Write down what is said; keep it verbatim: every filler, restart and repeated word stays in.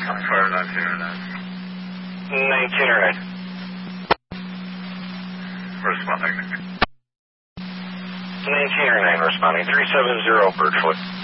Fire nineteen or nine. nineteen or nine. Responding. nineteen or nine responding. three seven zero Birdfoot.